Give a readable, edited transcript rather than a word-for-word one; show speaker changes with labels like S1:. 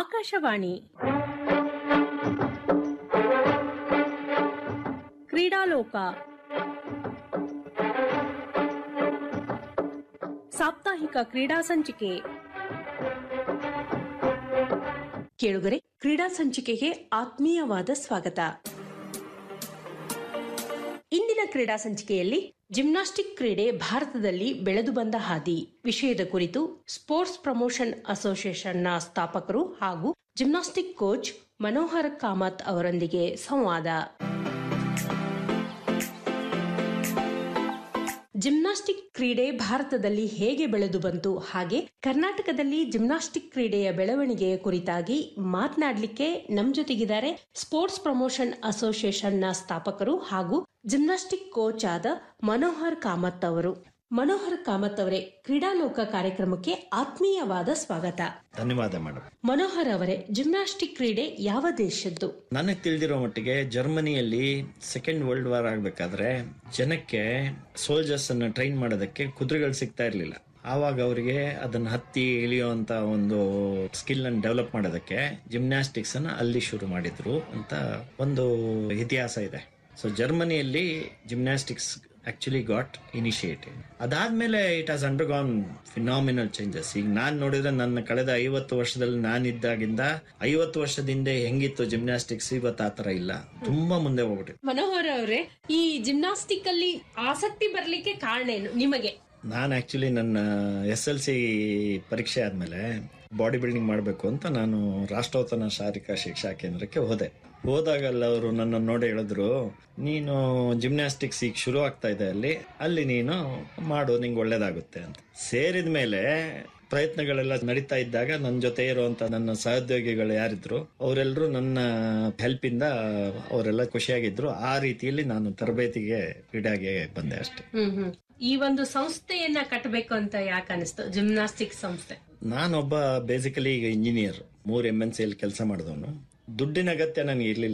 S1: ಆಕಾಶವಾಣಿ ಕ್ರೀಡಾಲೋಕ ಸಾಪ್ತಾಹಿಕ ಕ್ರೀಡಾ ಸಂಚಿಕೆ. ಕೇಳುಗರೆ, ಕ್ರೀಡಾ ಸಂಚಿಕೆಗೆ ಆತ್ಮೀಯವಾದ ಸ್ವಾಗತ. ಇಂದಿನ ಕ್ರೀಡಾ ಸಂಚಿಕೆಯಲ್ಲಿ ಜಿಮ್ನಾಸ್ಟಿಕ್ ಕ್ರೀಡೆ ಭಾರತದಲ್ಲಿ ಬೆಳೆದು ಬಂದ ಹಾದಿ ವಿಷಯದ ಕುರಿತು ಸ್ಪೋರ್ಟ್ಸ್ ಪ್ರಮೋಷನ್ ಅಸೋಸಿಯೇಷನ್ನ ಸ್ಥಾಪಕರು ಹಾಗೂ ಜಿಮ್ನಾಸ್ಟಿಕ್ ಕೋಚ್ ಮನೋಹರ್ ಕಾಮತ್ ಅವರೊಂದಿಗೆ ಸಂವಾದ. ಜಿಮ್ನಾಸ್ಟಿಕ್ ಕ್ರೀಡೆ ಭಾರತದಲ್ಲಿ ಹೇಗೆ ಬೆಳೆದು ಬಂತು, ಹಾಗೆ ಕರ್ನಾಟಕದಲ್ಲಿ ಜಿಮ್ನಾಸ್ಟಿಕ್ ಕ್ರೀಡೆಯ ಬೆಳವಣಿಗೆಯ ಕುರಿತಾಗಿ ಮಾತನಾಡಲಿಕ್ಕೆ ನಮ್ ಜೊತೆಗಿದ್ದಾರೆ ಸ್ಪೋರ್ಟ್ಸ್ ಪ್ರಮೋಷನ್ ಅಸೋಸಿಯೇಷನ್ನ ಸ್ಥಾಪಕರು ಹಾಗೂ ಜಿಮ್ನಾಸ್ಟಿಕ್ ಕೋಚ್ ಆದ ಮನೋಹರ್ ಕಾಮತ್ ಅವರು. ಮನೋಹರ್ ಕಾಮತ್ ಅವರೇ, ಕ್ರೀಡಾಲೋಕ ಕಾರ್ಯಕ್ರಮಕ್ಕೆ ಆತ್ಮೀಯವಾದ ಸ್ವಾಗತ.
S2: ಧನ್ಯವಾದ ಮೇಡಮ್.
S1: ಮನೋಹರ್ ಅವರೇ, ಜಿಮ್ನಾಸ್ಟಿಕ್ ಕ್ರೀಡೆ ಯಾವ ದೇಶದ್ದು?
S2: ನನಗೆ ತಿಳಿದಿರೋ ಮಟ್ಟಿಗೆ ಜರ್ಮನಿಯಲ್ಲಿ ಸೆಕೆಂಡ್ ವರ್ಲ್ಡ್ ವಾರ್ ಆಗ್ಬೇಕಾದ್ರೆ ಜನಕ್ಕೆ ಸೋಲ್ಜರ್ಸ್ ಅನ್ನ ಟ್ರೈನ್ ಮಾಡೋದಕ್ಕೆ ಕುದುರೆಗಳು ಸಿಗ್ತಾ ಇರ್ಲಿಲ್ಲ. ಆವಾಗ ಅವರಿಗೆ ಅದನ್ನ ಹತ್ತಿ ಇಳಿಯುವಂತ ಒಂದು ಸ್ಕಿಲ್ ಅನ್ನು ಡೆವಲಪ್ ಮಾಡೋದಕ್ಕೆ ಜಿಮ್ನಾಸ್ಟಿಕ್ಸ್ ಅನ್ನ ಅಲ್ಲಿ ಶುರು ಮಾಡಿದ್ರು ಅಂತ ಒಂದು ಇತಿಹಾಸ ಇದೆ. ಸೊ ಜರ್ಮನಿಯಲ್ಲಿ ಜಿಮ್ನಾಸ್ಟಿಕ್ಸ್ ಆಕ್ಚುಲಿ ಗಾಟ್ ಇನಿಷಿಯೇಟೆಡ್. ಅದಾದ್ಮೇಲೆ it has undergone phenomenal changes. ಈಗ ನಾನ್ ನೋಡಿದ್ರೆ ನನ್ನ ಕಳೆದ 50 ವರ್ಷದಲ್ಲಿ ನಾನಿದ್ದಾಗಿಂದ 50 ವರ್ಷದಿಂದ ಹೆಂಗಿತ್ತು ಜಿಮ್ನಾಸ್ಟಿಕ್ಸ್, ಇವತ್ತು ಆತರ ಇಲ್ಲ, ತುಂಬಾ ಮುಂದೆ ಹೋಗ್ಬಿಟ್ಟಿದೆ.
S1: ಮನೋಹರ್ ಅವರೇ, ಈ ಜಿಮ್ನಾಸ್ಟಿಕ್ ಅಲ್ಲಿ ಆಸಕ್ತಿ ಬರ್ಲಿಕ್ಕೆ ಕಾರಣ ಏನು ನಿಮಗೆ?
S2: ನಾನು ಆಕ್ಚುಲಿ ನನ್ನ SLC ಪರೀಕ್ಷೆ ಆದ್ಮೇಲೆ ಬಾಡಿ ಬಿಲ್ಡಿಂಗ್ ಮಾಡಬೇಕು ಅಂತ ನಾನು ರಾಷ್ಟ್ರೋತ್ತನ ಶಾರೀರಿಕ ಶಿಕ್ಷಾ ಕೇಂದ್ರಕ್ಕೆ ಹೋದಾಗಲ್ಲ ಅವರು ನನ್ನ ನೋಡಿ ಹೇಳಿದ್ರು, ನೀನು ಜಿಮ್ನಾಸ್ಟಿಕ್ಸ್ ಈಗ ಶುರು ಆಗ್ತಾ ಇದೆ ಅಲ್ಲಿ ನೀನು ಮಾಡು, ನಿಂಗೆ ಒಳ್ಳೇದಾಗುತ್ತೆ ಅಂತ. ಸೇರಿದ ಮೇಲೆ ಪ್ರಯತ್ನಗಳೆಲ್ಲ ನಡೀತಾ ಇದ್ದಾಗ ನನ್ನ ಜೊತೆ ಇರುವಂತ ನನ್ನ ಸಹೋದ್ಯೋಗಿಗಳು ಯಾರಿದ್ರು ಅವರೆಲ್ಲರೂ ನನ್ನ ಹೆಲ್ಪ್ ಇಂದ ಅವರೆಲ್ಲ ಖುಷಿಯಾಗಿದ್ರು. ಆ ರೀತಿಯಲ್ಲಿ ನಾನು ತರಬೇತಿಗೆ ಕ್ರೀಡೆಗೆ ಬಂದೆ ಅಷ್ಟೇ.
S1: ಈ ಒಂದು ಸಂಸ್ಥೆಯನ್ನ ಕಟ್ಟಬೇಕು ಅಂತ ಯಾಕೆ ಅನಿಸ್ತು, ಜಿಮ್ನಾಸ್ಟಿಕ್ ಸಂಸ್ಥೆ?
S2: ನಾನೊಬ್ಬ ಬೇಸಿಕಲಿ ಈಗ ಇಂಜಿನಿಯರ್, 3 MNC ಕೆಲಸ ಮಾಡಿದವನು. ದುಡ್ಡಿನ ಅಗತ್ಯ ನನಗೆ ಇರ್ಲಿಲ್ಲ.